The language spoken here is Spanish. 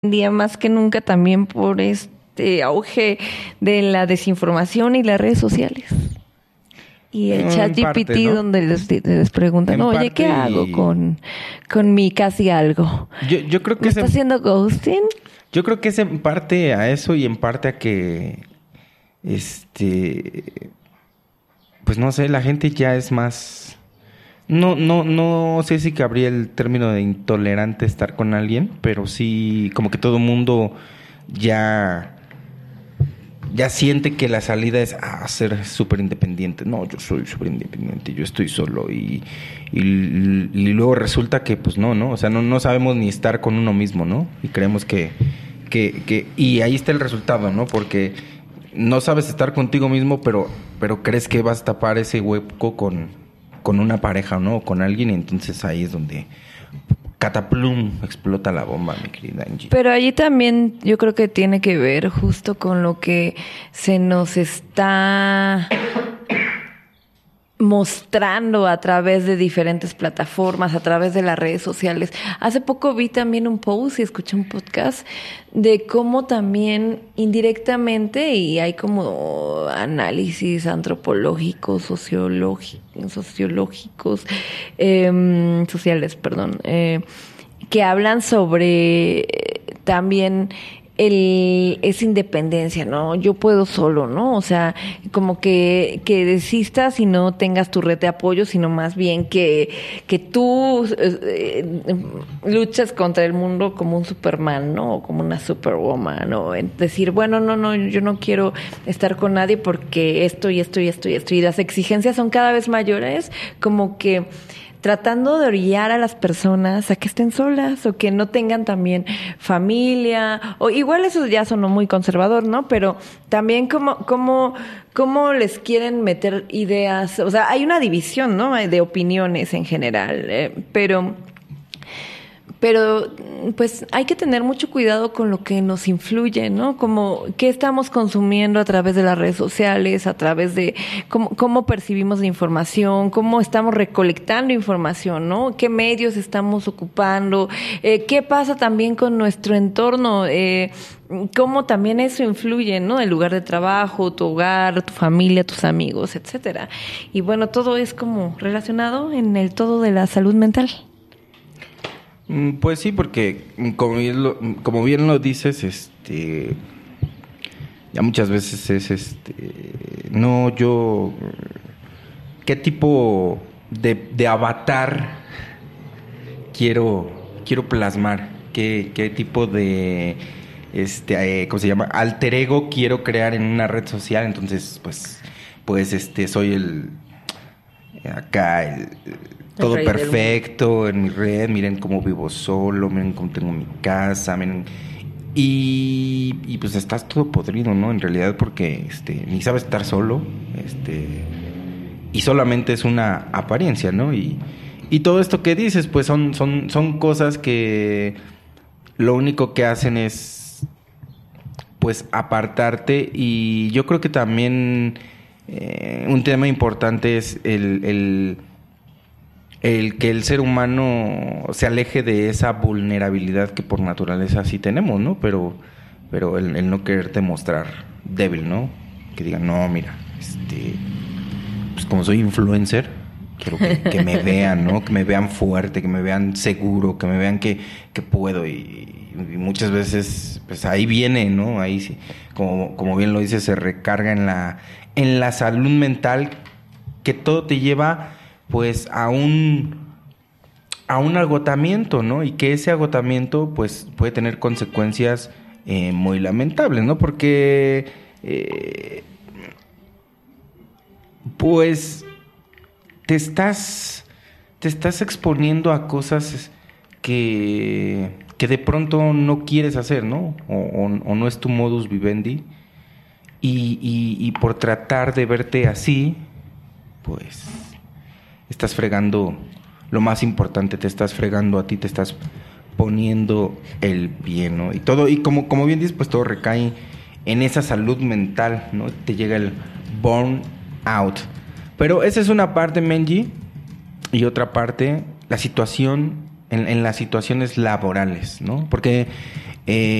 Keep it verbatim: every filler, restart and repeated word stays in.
día más que nunca también por este auge de la desinformación y las redes sociales. Y el En chat G P T parte, ¿no? donde les, les preguntan, En oye, parte ¿qué hago y- con, con mi casi algo? Yo, yo creo que ¿Me es está en, haciendo ghosting? yo creo que es en parte a eso y en parte a que este pues no sé, la gente ya es más no no no sé si cabría el término de intolerante estar con alguien, pero sí como que todo mundo ya ya siente que la salida es a ser súper independiente. No, yo soy súper independiente, yo estoy solo y, y, y luego resulta que pues no, ¿no? O sea, no, no sabemos ni estar con uno mismo, ¿no? Y creemos que, que, que... Y ahí está el resultado, ¿no? Porque no sabes estar contigo mismo, pero, pero crees que vas a tapar ese hueco con, con una pareja, ¿no? O con alguien, y entonces ahí es donde... Cataplum, explota la bomba, mi querida Angie. Pero allí también yo creo que tiene que ver justo con lo que se nos está mostrando a través de diferentes plataformas, a través de las redes sociales. Hace poco vi también un post y escuché un podcast de cómo también indirectamente, y hay como análisis antropológicos, sociológicos, sociológicos, eh, sociales, perdón, eh, que hablan sobre eh, también el es independencia, ¿no? Yo puedo solo, ¿no? O sea, como que, que desistas y no tengas tu red de apoyo, sino más bien que, que tú eh, eh, luchas contra el mundo como un Superman, ¿no? O como una Superwoman, ¿no? Es decir, bueno, no, no, yo no quiero estar con nadie porque esto y esto y esto y esto. Y las exigencias son cada vez mayores, como que tratando de orillar a las personas a que estén solas o que no tengan también familia, o igual eso ya sonó muy conservador, ¿no? Pero también como, como, como les quieren meter ideas, o sea, hay una división, ¿no? De opiniones en general, eh, pero... Pero, pues, hay que tener mucho cuidado con lo que nos influye, ¿no? Como qué estamos consumiendo a través de las redes sociales, a través de cómo, cómo percibimos la información, cómo estamos recolectando información, ¿no? ¿Qué medios estamos ocupando? Eh, ¿Qué pasa también con nuestro entorno? Eh, cómo también eso influye, ¿no? El lugar de trabajo, tu hogar, tu familia, tus amigos, etcétera. Y bueno, todo es como relacionado en el todo de la salud mental. Pues sí, porque como bien lo, como bien lo dices, este, ya muchas veces es, este, no, yo, ¿qué tipo de, de avatar quiero, quiero plasmar? ¿Qué, qué tipo de, este, eh, ¿cómo se llama? Alter ego quiero crear en una red social? Entonces, pues, pues, este, soy el, acá, el todo perfecto en mi red, miren cómo vivo solo, miren cómo tengo mi casa, miren... Y, y pues estás todo podrido, ¿no? En realidad porque este, ni sabes estar solo, este, y solamente es una apariencia, ¿no? Y, y todo esto que dices, pues son, son, son cosas que lo único que hacen es, pues, apartarte. Y yo creo que también eh, un tema importante es el... el el que el ser humano se aleje de esa vulnerabilidad que por naturaleza sí tenemos, ¿no? Pero, pero el, el no quererte mostrar débil, ¿no? Que digan, no, mira, este, pues como soy influencer, quiero que, que me vean, ¿no? Que me vean fuerte, que me vean seguro, que me vean que, que puedo. Y, y muchas veces, pues ahí viene, ¿no? Ahí sí, como, como bien lo dice, se recarga en la, en la salud mental, que todo te lleva pues a un a un agotamiento, ¿no? Y que ese agotamiento pues puede tener consecuencias eh, muy lamentables, ¿no? Porque eh, pues te estás te estás exponiendo a cosas que que de pronto no quieres hacer, ¿no? O, o, o no es tu modus vivendi, y, y, y por tratar de verte así, pues estás fregando lo más importante, te estás fregando a ti, te estás poniendo el pie, ¿no? Y todo, y como, como bien dices, pues todo recae en esa salud mental, ¿no? Te llega el burnout. Pero esa es una parte, Menji, y otra parte, la situación, en, en las situaciones laborales, ¿no? Porque Eh,